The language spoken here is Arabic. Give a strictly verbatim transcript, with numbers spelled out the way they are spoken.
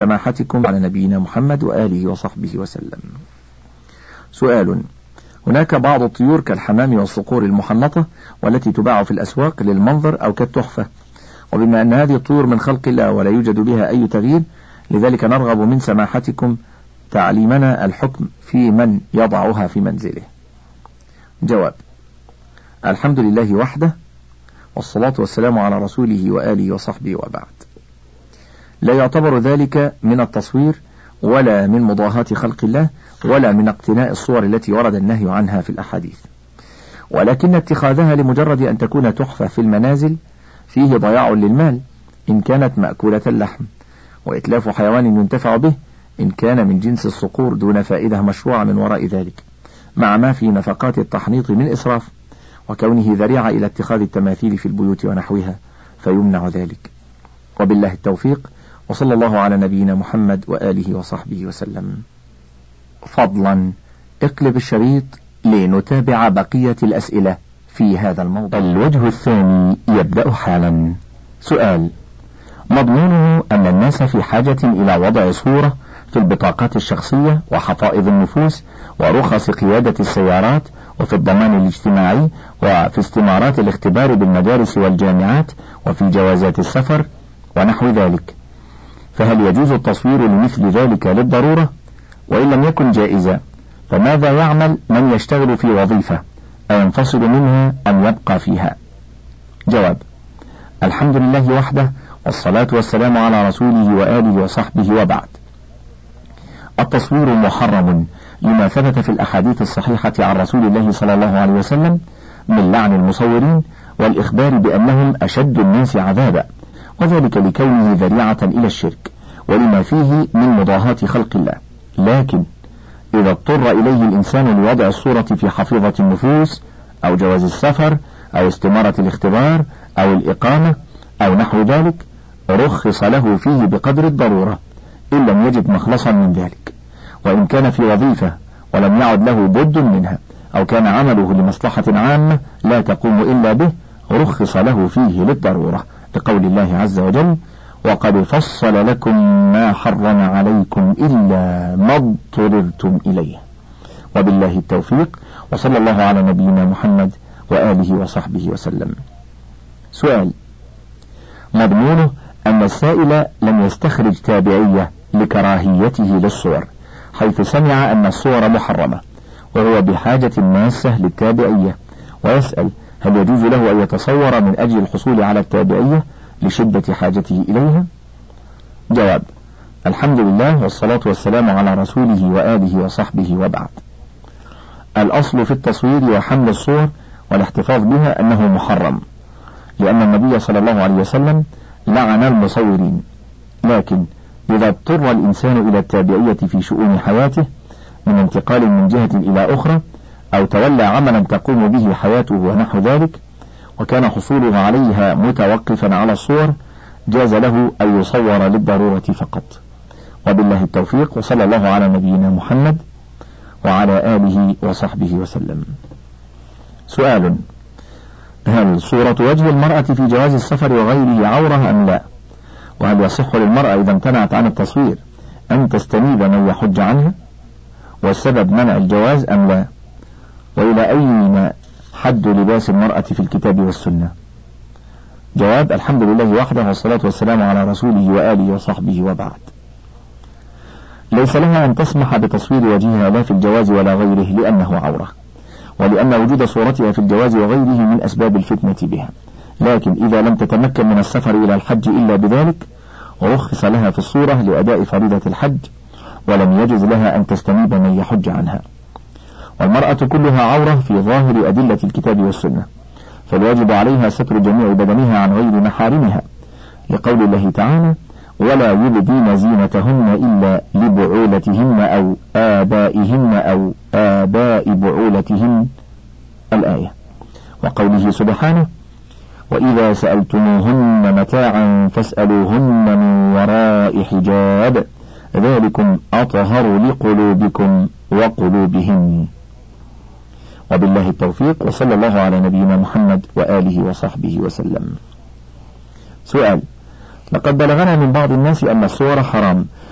سماحتكم على نبينا محمد وآله وصحبه وسلم. سؤال: هناك بعض الطيور كالحمام والصقور المحنطة والتي تباع في الأسواق للمنظر أو كالتحفة، وبما أن هذه الطيور من خلق الله ولا يوجد بها أي تغيير، لذلك نرغب من سماحتكم تعليمنا الحكم في من يضعها في منزله. جواب: الحمد لله وحده، والصلاة والسلام على رسوله وآله وصحبه وبعد. لا يعتبر ذلك من التصوير ولا من مضاهاة خلق الله ولا من اقتناء الصور التي ورد النهي عنها في الأحاديث، ولكن اتخاذها لمجرد أن تكون تحفة في المنازل فيه ضياع للمال إن كانت مأكولة اللحم، وإتلاف حيوان ينتفع به إن كان من جنس الصقور دون فائدة مشروعة من وراء ذلك، مع ما في نفقات التحنيط من إسراف، وكونه ذريعة إلى اتخاذ التماثيل في البيوت ونحوها فيمنع ذلك. وبالله التوفيق، وصلى الله على نبينا محمد وآله وصحبه وسلم. فضلا اقلب الشريط لنتابع بقية الأسئلة في هذا الموضوع. الوجه الثاني يبدأ حالا. سؤال: مضمونه أن الناس في حاجة إلى وضع صورة في البطاقات الشخصية وحفائظ النفوس ورخص قيادة السيارات وفي الضمان الاجتماعي وفي استمارات الاختبار بالمدارس والجامعات وفي جوازات السفر ونحو ذلك، فهل يجوز التصوير لمثل ذلك للضرورة؟ وإن لم يكن جائزا فماذا يعمل من يشتغل في وظيفة أينفصل منها أم يبقى فيها؟ جواب: الحمد لله وحده، والصلاة والسلام على رسوله وآله وصحبه وبعد. التصوير محرم لما ثبت في الأحاديث الصحيحة عن رسول الله صلى الله عليه وسلم من لعن المصورين والإخبار بأنهم أشد الناس عذابا، وذلك لكونه ذريعة إلى الشرك ولما فيه من مضاهاة خلق الله. لكن إذا اضطر إليه الإنسان لوضع الصورة في حفيظة النفوس أو جواز السفر أو استمارة الاختبار أو الإقامة أو نحو ذلك رخص له فيه بقدر الضرورة إن لم يجد مخلصا من ذلك، وإن كان في وظيفة ولم يعد له بد منها أو كان عمله لمصلحة عامة لا تقوم إلا به رخص له فيه للضرورة، لقول الله عز وجل: وقد فصل لكم ما حرم عليكم إلا ما اضطررتم إليه. وبالله التوفيق، وصلى الله على نبينا محمد وآله وصحبه وسلم. سؤال: مضمونه أن السائل لم يستخرج تابعية لكراهيته للصور، حيث سمع أن الصور محرمة وهو بحاجة ماسة للتابعية، ويسأل: هل يجوز له أن يتصور من أجل الحصول على التابعية لشدة حاجته إليها؟ جواب: الحمد لله، والصلاة والسلام على رسوله وآله وصحبه وبعد. الأصل في التصوير وحمل الصور والاحتفاظ بها أنه محرم، لأن النبي صلى الله عليه وسلم لعن المصورين، لكن إذا اضطر الإنسان إلى التابعية في شؤون حياته من انتقال من جهة إلى أخرى أو تولى عملا تقوم به حياته ونحو ذلك، وكان حصوله عليها متوقفا على الصور، جاز له أن يصور للضرورة فقط. وبالله التوفيق، وصلى الله على نبينا محمد وعلى آله وصحبه وسلم. سؤال: هل صورة وجه المرأة في جواز السفر وغيره عورة أم لا؟ وهل يصح للمرأة إذا امتنعت عن التصوير أن تستنيب من يحج عنها؟ والسبب منع الجواز أم لا؟ وإلى أين حد لباس المرأة في الكتاب والسنة؟ جواب: الحمد لله وحده، والصلاة والسلام على رسوله وآله وصحبه وبعد. ليس لها أن تسمح بتصوير وجهها لا في الجواز ولا غيره لأنه عورة، ولأن وجود صورتها في الجواز وغيره من أسباب الفتنة بها، لكن إذا لم تتمكن من السفر إلى الحج إلا بذلك رخص لها في الصورة لأداء فريضة الحج، ولم يجز لها أن تستنيب من يحج عنها. والمرأة كلها عورة في ظاهر أدلة الكتاب والسنة، فالواجب عليها ستر جميع بدنها عن غير محارمها، لقول الله تعالى: ولا يبدين زينتهن إلا لبعولتهن أو آبائهن أو آباء بعولتهن، الآية. وقوله سبحانه: وإذا سألتموهن متاعا فاسألوهن من وراء حجاب ذلكم أطهر لقلوبكم وقلوبهن. وبالله التوفيق، وصلى الله على نبينا محمد وآله وصحبه وسلم. سؤال: لقد بلغنا من بعض الناس أن الصور حرام،